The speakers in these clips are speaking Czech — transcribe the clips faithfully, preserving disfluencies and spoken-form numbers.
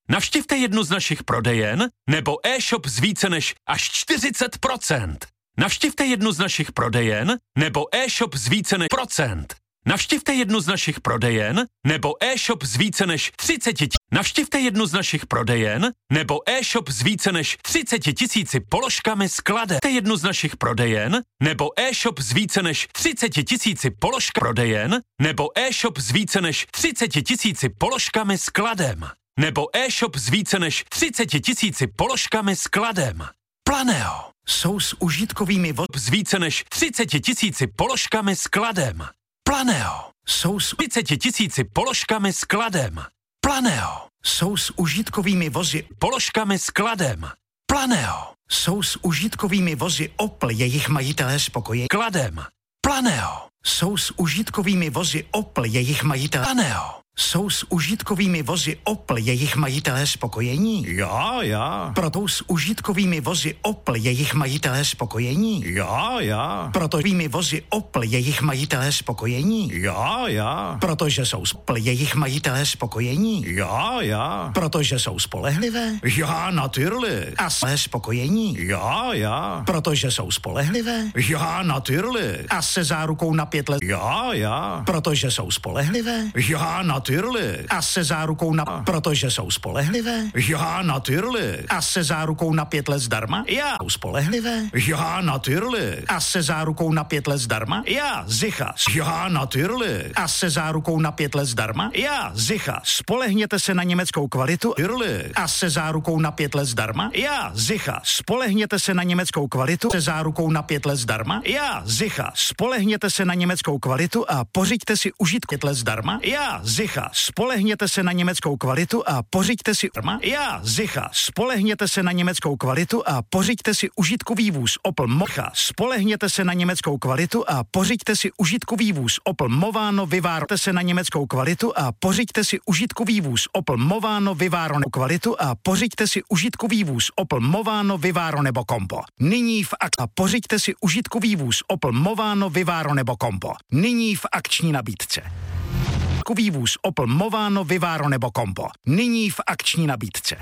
Navštivte jednu z našich prodejen nebo e-shop z více než až čtyřicet procent. Navštivte jednu z našich prodejen nebo e-shop z více než procent. Navštivte jednu z našich prodejen nebo e-shop z více než třicet. Navštivte jednu z našich prodejen nebo e-shop z více než třicet tisíci položkami skladem. Navštivte jednu z našich prodejen nebo e-shop z více než třicet tisíci položkami prodejen nebo e-shop z více než třicet tisíci položkami skladem. Nebo e-shop s více než třicet tisíci položkami skladem. Planeo. Jsou s užitkovými vod s více než třicet tisíci položkami skladem. Planeo. Jsou s třicet tisíci položkami skladem. Planeo. Jsou s užitkovými vozy položkami skladem. Planeo. Jsou s užitkovými vozy Opel, jejich majitelé spokojení. Skladem. Planeo. Jsou s užitkovými vozy Opel, jejich majitelé. Planeo. Jsou s užitkovými vozy Opel, jejich majitelé spokojení? Já, já. Proto s užitkovými vozy Opel, jejich majitelé spokojení? Já, já. Proto svými vozy Opel, jejich majitelé spokojení? Já, já. Protože jsou Opel, jejich majitelé spokojení? Já, já. Protože jsou spolehlivé? Já, natürlich. A se spokojení? Já, já. Protože jsou spolehlivé? Já, natürlich. A se zárukou na pět let? Já, já. Protože jsou spolehlivé? Já, natürlich. A se zárukou na... Protože jsou spolehlivé? Já, natürlich. A se zárukou na pět let zdarma? Já. Jsou spolehlivé? Já, natürlich. A se zárukou na pět let zdarma? Já, sicher. Já, natürlich. A se zárukou na pět let zdarma? Já, sicher. Spolehněte se na německou kvalitu? Natürlich. A se zárukou na pět let zdarma? Já, sicher. Spolehněte se na německou kvalitu? Se zárukou na pět let zdarma? Já, sicher. Spolehněte se na německou kvalitu a pořiďte si užitku pět let zdarma? Já, sicher. Spolehněte se na německou kvalitu a pořiďte si zdarma? Já, sicher. Spolehněte se na německou kvalitu a pořiďte si užitkový vůz Opel Mocha. Spolehněte se na německou kvalitu a pořiďte si užitkový vůz Opel Movano Vivaro. Se na německou kvalitu a pořiďte si užitkový vůz Opel Movano Vivaro kvalitu a pořiďte si užitkový vůz Opel Movano Vivaro nebo Compo. Nyní v ak a pořiďte si užitkový vůz Opel Movano Vivaro nebo Compo. Nyní v akční nabídce. Užitkový vůz Opel Movano Vivaro nebo Compo. Nyní v akční nabídce.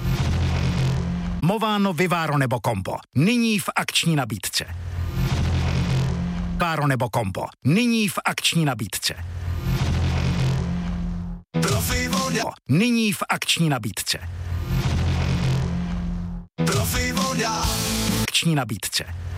Movano Vivaro nebo Compo. Nyní v akční nabídce. Vivaro nebo Compo. Nyní v akční nabídce. Profi voda. Nyní v akční nabídce. Profi voda. Akční nabídce.